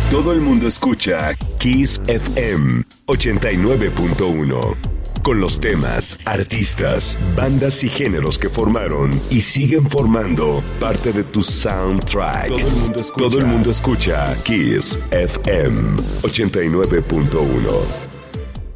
Todo el mundo escucha Kiss FM 89.1. Con los temas, artistas, bandas y géneros que formaron y siguen formando parte de tu soundtrack. Todo el mundo escucha Kiss FM 89.1.